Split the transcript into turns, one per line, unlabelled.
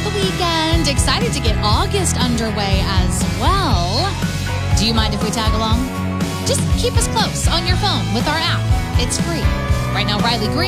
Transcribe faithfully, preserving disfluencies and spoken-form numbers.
the weekend. Excited to get August underway as well. Do you mind if we tag along? Just keep us close on your phone with our app. It's free. Right now, Riley Green